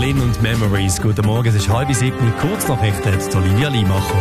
Berlin und Memories. Guten Morgen, es ist 6:30, Kurznachrichten hat Olivia Limacher.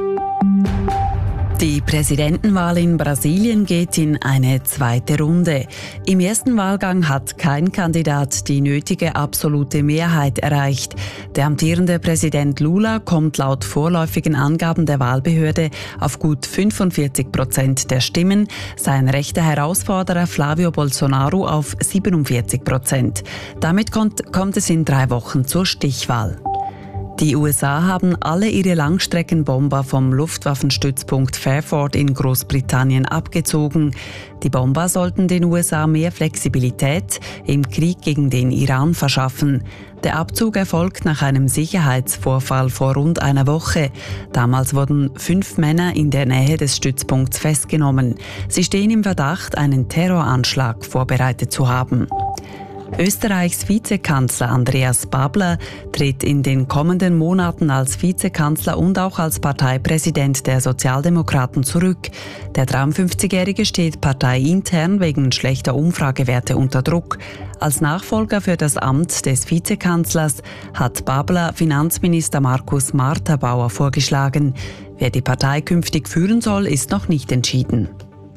Die Präsidentenwahl in Brasilien geht in eine zweite Runde. Im ersten Wahlgang hat kein Kandidat die nötige absolute Mehrheit erreicht. Der amtierende Präsident Lula kommt laut vorläufigen Angaben der Wahlbehörde auf gut 45% der Stimmen, sein rechter Herausforderer Flavio Bolsonaro auf 47%. Damit kommt es in 3 Wochen zur Stichwahl. Die USA haben alle ihre Langstreckenbomber vom Luftwaffenstützpunkt Fairford in Großbritannien abgezogen. Die Bomber sollten den USA mehr Flexibilität im Krieg gegen den Iran verschaffen. Der Abzug erfolgt nach einem Sicherheitsvorfall vor rund einer Woche. Damals wurden 5 Männer in der Nähe des Stützpunkts festgenommen. Sie stehen im Verdacht, einen Terroranschlag vorbereitet zu haben. Österreichs Vizekanzler Andreas Babler tritt in den kommenden Monaten als Vizekanzler und auch als Parteipräsident der Sozialdemokraten zurück. Der 53-Jährige steht parteiintern wegen schlechter Umfragewerte unter Druck. Als Nachfolger für das Amt des Vizekanzlers hat Babler Finanzminister Markus Marterbauer vorgeschlagen. Wer die Partei künftig führen soll, ist noch nicht entschieden.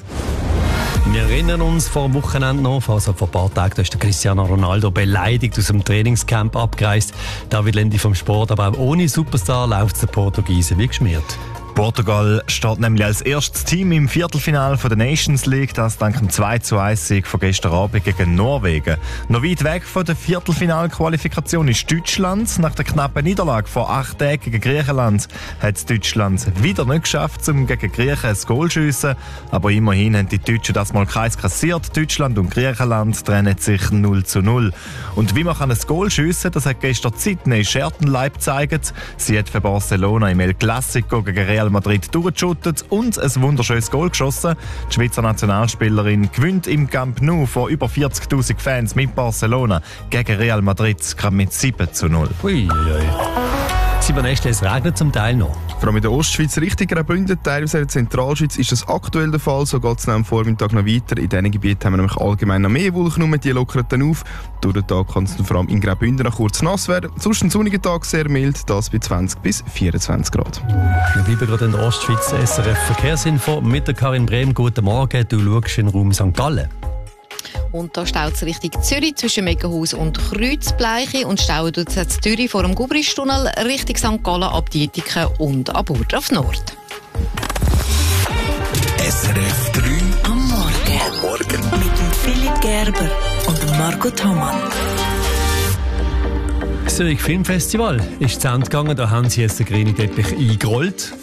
Wir erinnern uns vor dem Wochenende noch, also vor ein paar Tagen, da ist der Cristiano Ronaldo beleidigt aus dem Trainingscamp abgereist. David Lendi vom Sport, aber auch ohne Superstar läuft es den Portugiesen wie geschmiert. Portugal steht nämlich als erstes Team im Viertelfinale der Nations League, das dank dem 2:1-Sieg von gestern Abend gegen Norwegen. Noch weit weg von der Viertelfinalqualifikation ist Deutschland. Nach der knappen Niederlage vor 8 Tagen gegen Griechenland hat es Deutschland wieder nicht geschafft, um gegen Griechen ein Goal zu schiessen. Aber immerhin haben die Deutschen das mal keins kassiert. Deutschland und Griechenland trennen sich 0:0. Und wie man ein Goal schiessen kann, das hat gestern Sydney Schertenleib gezeigt. Sie hat für Barcelona im El Clasico gegen Real Madrid durchgeschuttet und ein wunderschönes Goal geschossen. Die Schweizer Nationalspielerin gewinnt im Camp Nou vor über 40'000 Fans mit Barcelona gegen Real Madrid gerade mit 7:0. Uiuiui. Simon Estle, es regnet zum Teil noch. Vor allem in der Ostschweiz richtig Graubünden, teilweise in der Zentralschweiz ist das aktuell der Fall. So geht es am Vormittag noch weiter. In diesen Gebieten haben wir nämlich allgemein noch mehr Wolken, die lockern dann auf. Durch den Tag kann es dann vor allem in Graubünden noch kurz nass werden. Sonst ein sonniger Tag, sehr mild, das bei 20 bis 24 Grad. Wir bleiben gerade in der Ostschweiz. SRF Verkehrsinfo mit der Karin Brehm. Guten Morgen, du schaust in den Raum St. Gallen. Und da staut es Richtung Zürich zwischen Meggenhaus und Kreuzbleiche und staut tut es jetzt Zürich vor dem Gubristunnel Richtung St. Gallen ab Dietiken und ab Urdorf Nord. SRF 3 am Morgen. Mit dem Philipp Gerber und dem Marco Thomann. Zürich Filmfestival ist zu Ende gegangen. Da haben sie jetzt den grünen Teppich eingerollt.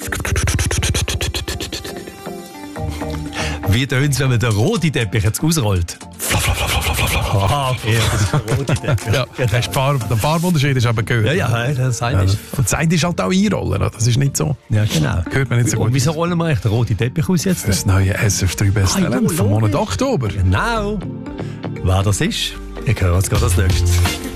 Wie tönt es, wenn man den roten Teppich jetzt ausrollt? Aha, okay, das ist der rote Teppich. Ja, der Farbunterschied ist aber gehört. Ja, das eine ist. Und das eine ist halt auch einrollen, das ist nicht so. Ja, genau. Hört man nicht so gut. Und wieso rollen wir eigentlich den roten Teppich aus jetzt? Das neue SF 3 Best Talent vom Monat Oktober. Genau. Wer das ist, ich höre uns gerade als nächstes.